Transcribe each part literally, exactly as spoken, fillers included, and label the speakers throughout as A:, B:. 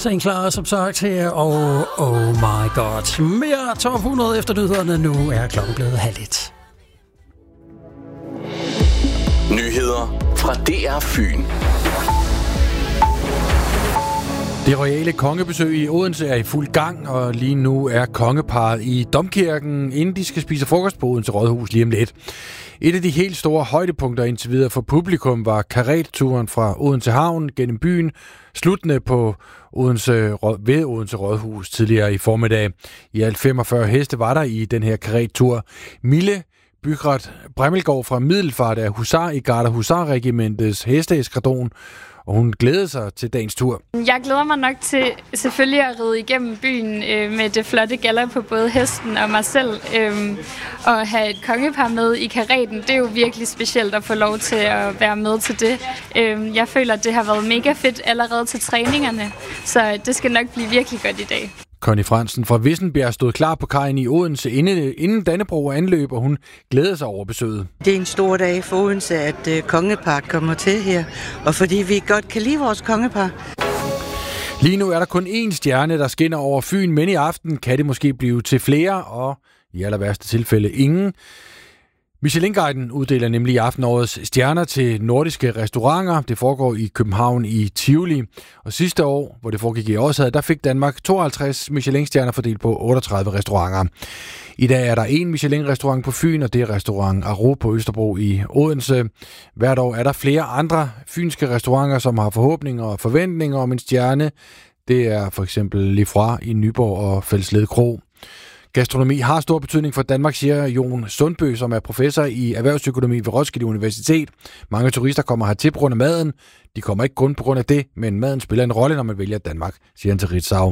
A: Saint Clara som sagt her, og oh my god. Mere top hundrede efter nyhederne. Nu er klokken blevet halv et.
B: Nyheder fra D R Fyn.
C: Det royale kongebesøg i Odense er i fuld gang, og lige nu er kongeparret i Domkirken, inden de skal spise frokost på Odense Rådhus lige om lidt. Et af de helt store højdepunkter indtil videre for publikum var karetturen fra Odense Havn gennem byen, sluttende på Odense, ved Odense Rådhus tidligere i formiddag. I alt femogfyrre heste var der i den her karettur. Mille Bygret Bremmelgaard fra Middelfart er husar i Garder Husarregimentets hesteeskradron, og hun glæder sig til dagens tur.
D: Jeg glæder mig nok til selvfølgelig at ride igennem byen øh, med det flotte galler på både hesten og mig selv. Øh, og have et kongepar med i kareten, det er jo virkelig specielt at få lov til at være med til det. Øh, jeg føler, at det har været mega fedt allerede til træningerne, så det skal nok blive virkelig godt i dag.
C: Conny Fransen fra Vissenbjerg stod klar på kajen i Odense inden, inden Dannebrog anløb, og hun glæder sig over besøget.
E: Det er en stor dag for Odense, at uh, kongepar kommer til her, og fordi vi godt kan lide vores kongepar.
C: Lige nu er der kun én stjerne, der skinner over Fyn, men i aften kan det måske blive til flere, og i aller værste tilfælde ingen. Michelin-guiden uddeler nemlig i aften årets stjerner til nordiske restauranter. Det foregår i København i Tivoli. Og sidste år, hvor det foregik i Årshad, der fik Danmark tooghalvtreds Michelin-stjerner fordelt på otteogtredive restauranter. I dag er der en Michelin-restaurant på Fyn, og det er restaurant Aro på Østerbro i Odense. Hvert år er der flere andre fynske restauranter, som har forhåbninger og forventninger om en stjerne. Det er for eksempel Lefroy i Nyborg og Fælledsled Kro. Gastronomi har stor betydning for Danmark, siger Jon Sundbø, som er professor i erhvervsøkonomi ved Roskilde Universitet. Mange turister kommer hertil på grund af maden. De kommer ikke kun på grund af det, men maden spiller en rolle, når man vælger Danmark, siger han til Ritzau.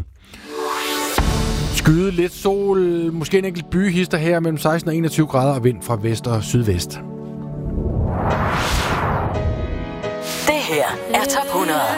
C: Skyde lidt sol, måske en enkelt byhister her mellem seksten og enogtyve grader og vind fra vest og sydvest.
F: Det her er top hundrede.